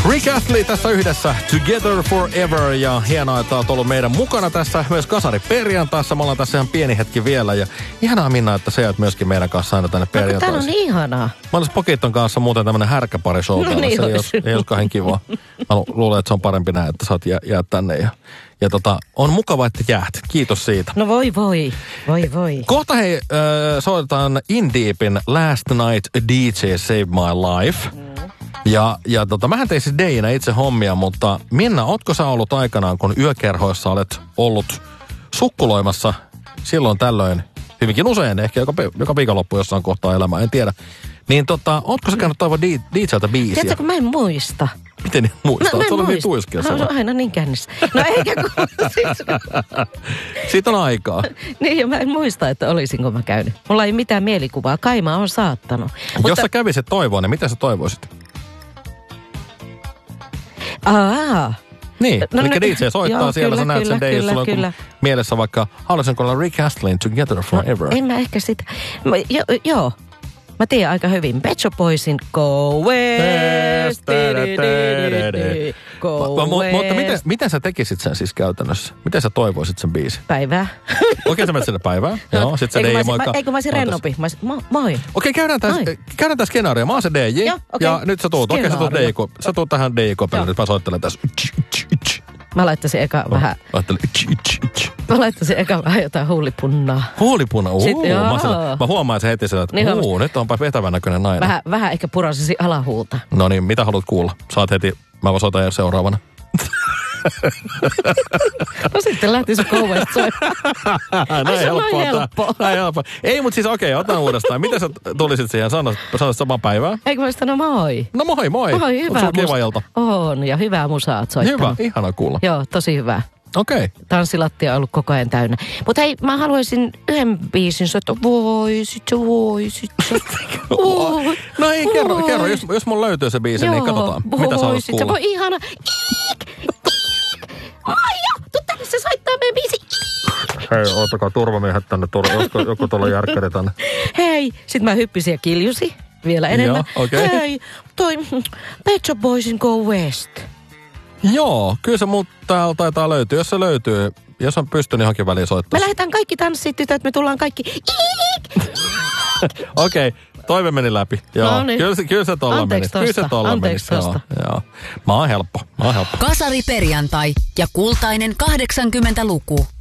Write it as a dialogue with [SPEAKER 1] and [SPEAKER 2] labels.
[SPEAKER 1] Rick Astley tässä yhdessä, Together Forever, ja hienoa, että olet ollut meidän mukana tässä myös Kasariperjantaissa. Me ollaan tässä ihan pieni hetki vielä, ja ihanaa Minna, että sä jäät myöskin meidän kanssa aina tänne perjantaisin.
[SPEAKER 2] Tää on ihanaa.
[SPEAKER 1] Mä olisin Pokiton kanssa muuten tämmönen härkäpari-show.
[SPEAKER 2] No niin
[SPEAKER 1] se ei olisi kauhean kivaa. Mä luulen, että se on parempi näin, että sä oot jää tänne. Ja on mukava, että jäät. Kiitos siitä.
[SPEAKER 2] No voi.
[SPEAKER 1] Kohta hei, soitetaan In Deepin Last Night DJ Save My Life. Ja mähän tein siis Deinä itse hommia, mutta Minna, ootko sä ollut aikanaan, kun yökerhoissa olet ollut sukkuloimassa silloin tällöin, hyvinkin usein, ehkä joka viikonloppu jossain kohtaa elämää, en tiedä. Niin ootko sä käynyt toivon DJltä biisiä?
[SPEAKER 2] Tiedätkö, kun mä en muista.
[SPEAKER 1] Miten en muista? Oot ollut niin tuiskea se?
[SPEAKER 2] No aina niin kännissä. No eikä kun
[SPEAKER 1] Siitä on aikaa.
[SPEAKER 2] Niin, ja mä en muista, että olisinko mä käynyt. Mulla ei mitään mielikuvaa. Kai mä oon saattanut.
[SPEAKER 1] Jos sä kävisit toivoa, niin mitä sä toivoisit? Niin, eli DJ soittaa joo, siellä, kyllä, sä näet sen DJ, sulla on mielessä vaikka, haluaisinko olla Rick Astley Together Forever?
[SPEAKER 2] En mä ehkä sitä. Joo. Mä tiedän aika hyvin. Pet Shop Boysin Go West.
[SPEAKER 1] Mutta miten sä tekisit sen siis käytännössä? Miten sä toivoisit sen biisin?
[SPEAKER 2] Päivää.
[SPEAKER 1] Okei, sä menet sinne päivään. Joo, sit se DJ moikka.
[SPEAKER 2] Eikö mä olisin rennompi? Mä olisin, moi.
[SPEAKER 1] Okei, käydään tää skenaario. Mä oon se DJ. Ja nyt sä tuut. Okei, sä tuut tähän DJ-kopelle. Nyt mä soittelen tässä.
[SPEAKER 2] Mä laittaisin eka vähän... Mä laittaisin eka vähän jotain huulipunnaa.
[SPEAKER 1] Huulipunna? Mä huomaan se heti, että nyt onpa vetävän näköinen nainen.
[SPEAKER 2] Vähän ehkä purasisi alahuulta.
[SPEAKER 1] No niin, mitä haluat kuulla? Saat heti, mä soitan jo seuraavana.
[SPEAKER 2] No sitten lähti sun Go-West soimaan.
[SPEAKER 1] Näin helppo. Ei, mutta siis okei, otan uudestaan. Miten sä tulisit siihen? Sanoit samaa päivää?
[SPEAKER 2] Eikö mä sanoa moi?
[SPEAKER 1] No moi.
[SPEAKER 2] Moi, hyvä.
[SPEAKER 1] Onko sulla kiva ilta?
[SPEAKER 2] On, ja hyvää musaa oot soittanut.
[SPEAKER 1] Hyvä, ihana kuulla.
[SPEAKER 2] Joo, tosi hyvä.
[SPEAKER 1] Okei.
[SPEAKER 2] Tanssilattia on ollut koko ajan täynnä. Mutta hei, mä haluaisin yhden biisin soittaa. Voisit.
[SPEAKER 1] No ei, kerro. Jos mulla löytyy se biisi, niin katsotaan. Mitä sä haluat kuulla?
[SPEAKER 2] Voi ihana. Maija, tuu tänne, se soittaa meidän biisi.
[SPEAKER 1] Hei, ottakaa turvamiehet tänne. Joku tuolla järkkäri tänne.
[SPEAKER 2] Hei, sit mä hyppisin ja kiljusin vielä enemmän.
[SPEAKER 1] Joo, okay.
[SPEAKER 2] Hei, toi Pet Shop Boysin Go West.
[SPEAKER 1] Joo, kyllä se mut täältä taitaa löytyä. Jos se löytyy, jos on pystyn johonkin väliin soittaa.
[SPEAKER 2] Me lähdetään kaikki tanssitytöt, me tullaan kaikki.
[SPEAKER 1] Okei, toive meni läpi. Joo. No niin. Kyllä se tolla meni.
[SPEAKER 2] Anteeksi tosta.
[SPEAKER 1] Joo. Mä oon helppo.
[SPEAKER 3] Kasari perjantai ja kultainen 80-luku.